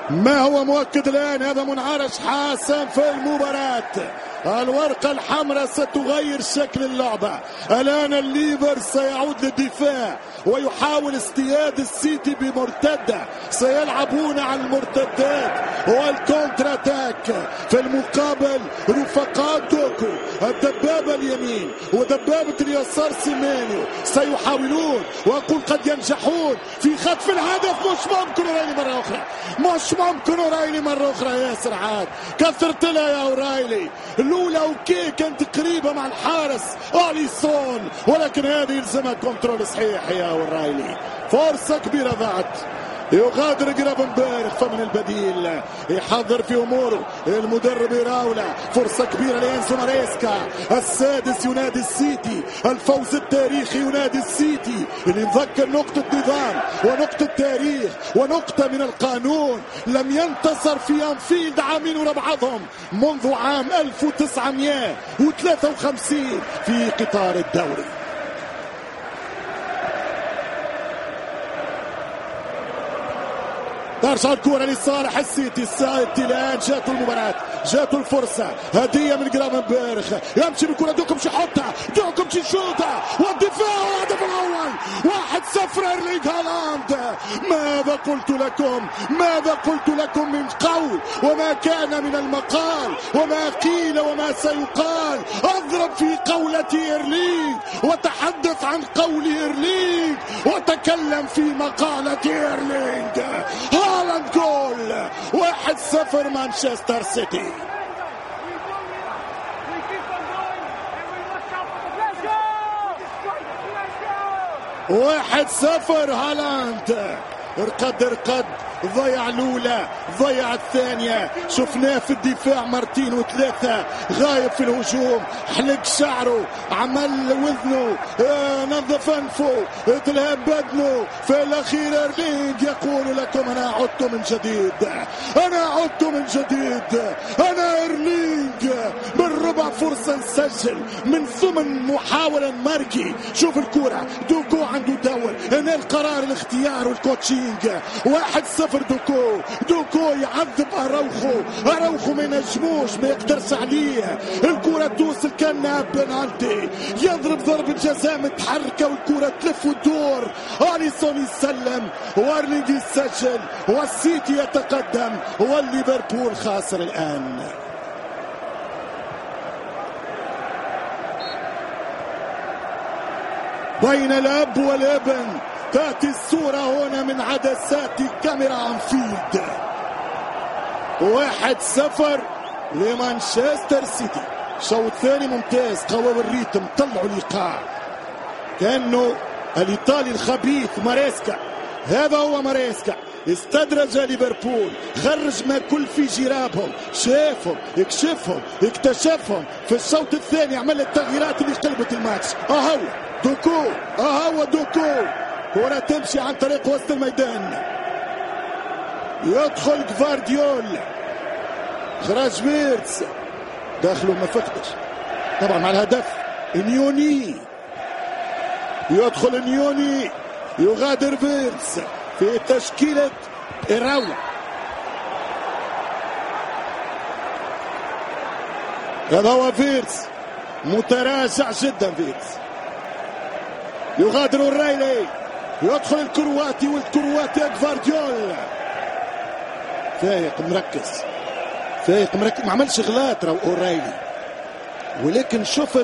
ما هو مؤكد الآن هذا منعرج حاسم في المباراة. الورقة الحمراء ستغير شكل اللعبة. الآن الليفر سيعود للدفاع ويحاول اصطياد السيتي بمرتدة. سيلعبون على المرتدات والكونتر اتاك. في المقابل رفقات دوكو الدبابة اليمين ودبابة اليسار سيمينيو سيحاولون وأقول قد ينجحون في خطف الهدف. مش ممكن أورايلي مرة أخرى، مش ممكن أورايلي مرة أخرى. ياسر عاد كثرت لها يا أورايلي. الأولى أوكي كانت قريبة مع الحارس أليسون، ولكن هذه يلزمها كنترول صحيح يا أورايلي. فرصة كبيرة ضاعت. يغادر جرافنبرغ فمن البديل يحضر في اموره المدرب يراوله. فرصه كبيره لانسو ماريسكا السادس ينادي السيتي. الفوز التاريخي ينادي السيتي اللي نذكر نقطه نظام ونقطه تاريخ ونقطه من القانون. لم ينتصر في انفيلد عامين ورا بعضهم منذ عام 1953 في قطار الدوري. ترجع الكرة لصالح السيتي. السيتي الآن جاته المباراة، جاته الفرصة. هدية من جرافنبرغ يمشي بالكرة. دوكمش يحطها، دوكمش يشوطها والدفاع والهدف الأول 1-0 إيرلينغ هالاند. ماذا قلت لكم؟ ماذا قلت لكم من قول وما كان من المقال وما قيل وما سيقال. أضرب في قولة إيرلينغ وتحدث عن قول إيرلينغ وتكلم في مقالة إيرلينغ. هالاند جول 1-0 مانشستر سيتي. واحد صفر هالاند. ارقد ضيع الأولى ضيع الثانية. شفناه في الدفاع مرتين وثلاثة. غايب في الهجوم، حلق شعره، عمل وذنه، نظف أنفه، تلهب بدنه. في الأخير إيرلينغ يقول لكم أنا عدت من جديد، أنا عدت من جديد، أنا إيرلينغ. بالربع فرصة نسجل من ثمن محاولة ماركي. شوف الكرة دوكو عنده دور هنا القرار الاختيار والكوتشينج. 1-0 دوكو يعذب أراوخو ما ينجموش ما يقدرش عليه. الكرة توصل كأنها بنالتي. يضرب ضربة جزاء متحركة والكرة تلف وتدور. أليسون يسلم وإيرلينغ يسجل والسيتي يتقدم والليفربول خاسر الآن. بين الأب والابن تأتي الصورة هنا من عدسات كاميرا أنفيلد. 1-0 لمانشستر سيتي. الشوط الثاني ممتاز، قووا الريتم، طلعوا الإيقاع. كأنه الإيطالي الخبيث ماريسكا، هذا هو ماريسكا، استدرج ليفربول، خرج ما كل في جرابهم، شافهم، اكشفهم، اكتشفهم. في الشوط الثاني عمل التغييرات اللي قلبت الماتش. هو دوكو كرة تمشي عن طريق وسط الميدان. يدخل غفارديول، خرج فيرتس، داخله ما فتش طبعا مع الهدف. نيوني يدخل، نيوني يغادر فيرتس في تشكيلة إراولا. هذا هو فيرتس متراجع جدا. فيرتس يغادر أورايلي، يدخل الكرواتي والكرواتي غفارديول. فايق مركز ما عملش غلط راهو أورايلي، ولكن شفت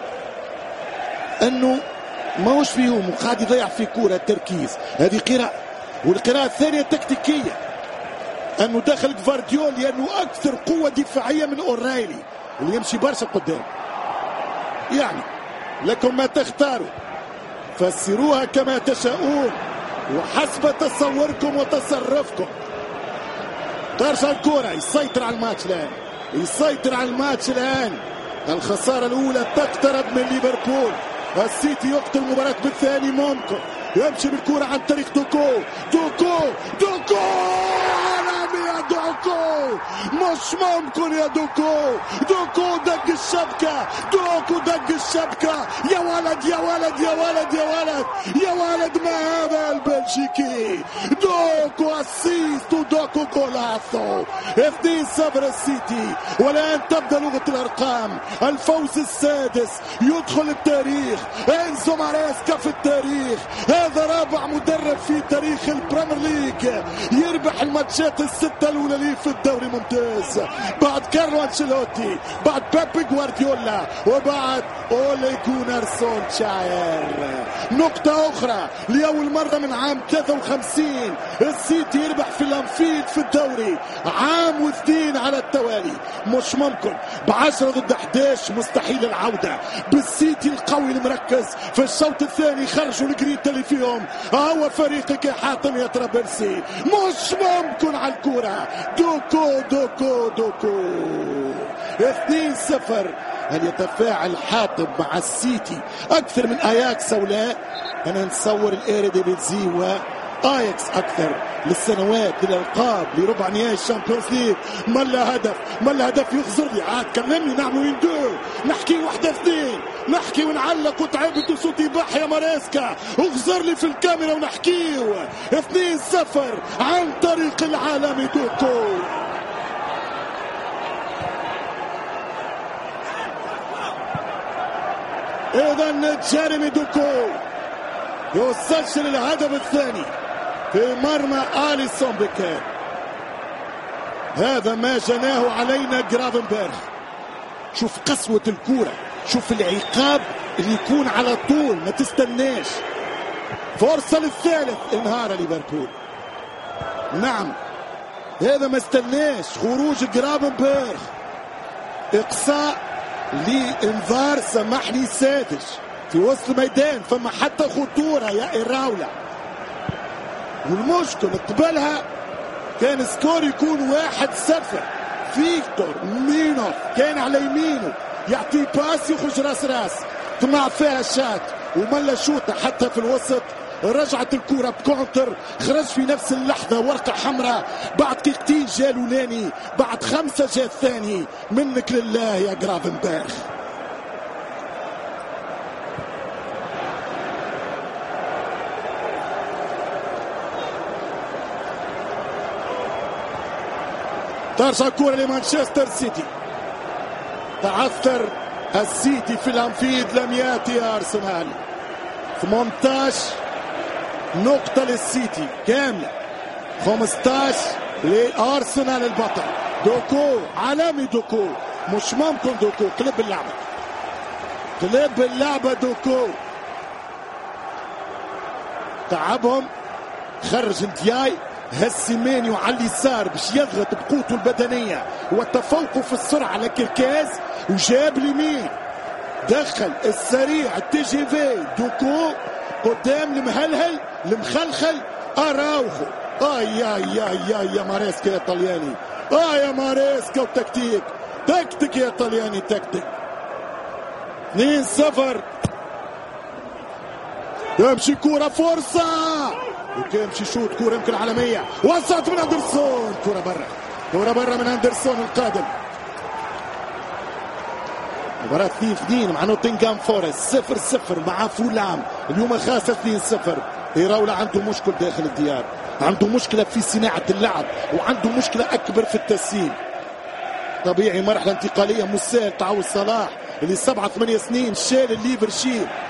انه ماهوش فيهم وقاعد يضيع في كورة. التركيز هذه قراءة، والقراءة الثانية تكتيكية انه داخل غفارديول لانه اكثر قوة دفاعية من أورايلي اللي يمشي برشا قدام. يعني لكم ما تختاروا، فسروها كما تشاءون وحسب تصوركم وتصرفكم. ترجع الكرة، يسيطر على الماتش الآن، الخسارة الأولى تقترب من ليفربول. السيتي يقتل المباراة بالثاني، ممكن يمشي بالكرة عن طريق دوكو. عالمي يا دوكو، مش ممكن يا دوكو. دوكو دق الشبكة، دوكو دق الشبكة. يا ولد يا ولد يا ولد يا ولد يا ولد، ما هذا البلجيكي؟ دوكو اسيست ودوكو كولاسو. 2-0 السيتي. والآن تبدأ لغة الأرقام. الفوز السادس يدخل التاريخ. إنزو ماريسكا في التاريخ. هذا رابع مدرب في تاريخ البريمير ليج يربح الماتشات الستة الأولى ليه في الدوري ممتاز، بعد كارلو أنشيلوتي، بعد بيبي جوارديولا، وبعد أولي جونار سولشاير. نقطة أخرى، لأول مرة من عام 53 السيتي يربح في الأنفيلد في الدوري عام واثنين على التوالي. مش ممكن. ب10 ضد 11 مستحيل العودة. بالسيتي القوي المركز في الشوط الثاني خرجوا الجريتا اللي فيهم هو فريقك يا حاتم يا طرابلسي. مش ممكن على الكرة. دوكو دوكو دوكو. 2-0. هل يتفاعل حاتم مع السيتي أكثر من أياكس أو لا؟ أنا نتصور الإيريديفيزي اياكس اكثر للسنوات للالقاب لربع نهائي الشامبيونز ليج. ما الهدف يخزر لي عاد كلمني نعملوا وين دو نحكي 1-2 نحكي ونعلق وتعبت وصوتي باح يا ماريسكا اخزر لي في الكاميرا ونحكيو. 2-0 عن طريق العالمي دوكو. اذا جيريمي دوكو يسجل الهدف الثاني في مرمى أليسون بيكر. هذا ما جناه علينا جرافنبرغ. شوف قسوة الكورة، شوف العقاب اللي يكون على طول ما تستناش. فرصة للثالث انهار ليفربول. نعم هذا ما استناش خروج جرافنبرغ. اقصاء لانذار سمح سادش في وسط الميدان، فما حتى خطورة يا إراولا. والمشكل قبلها كان سكور يكون 1-0. فيكتور مينوف كان على يمينه يعطي باس يخرج راس طمع فيها الشات وملا شوطة حتى في الوسط. رجعت الكرة بكونتر خرج في نفس اللحظة ورقة حمراء. بعد دقيقتين جا الأولاني، بعد 5 جا الثاني. منك لله يا جرافنبرغ. ترجع الكرة لمانشستر سيتي. تعثر السيتي في الأنفيلد، لم يأتي أرسنال. 18 نقطة للسيتي كاملة، 15 لأرسنال البطل. دوكو عالمي دوكو. مش ممكن دوكو قلب اللعبة دوكو. تعبهم خرج انتياي هالسيمانيو على اليسار باش يضغط بقوته البدنية وتفوقه في السرعة على كركاز وجاب اليمين دخل السريع التي جي في. دوكو قدام المهلهل المخلخل اراوخو. يا ماريسكا يا طلياني. يا ماريسكا وتكتيك يا طلياني تكتيك. 2-0. يمشي كورة فرصة وكيمشي شوت كورة يمكن عالمية. وصلت من أندرسون. كورة برا من أندرسون القادم. مباراة 2-2 مع نوتنغهام فورست. 0-0 مع فولام. اليوم خاسر 2-0. إيراولا عنده مشكل داخل الديار، عنده مشكلة في صناعة اللعب وعنده مشكلة أكبر في التسيير. طبيعي مرحلة انتقالية مش سهل. تعود صلاح اللي 7-8 سنين شال الليفر شيل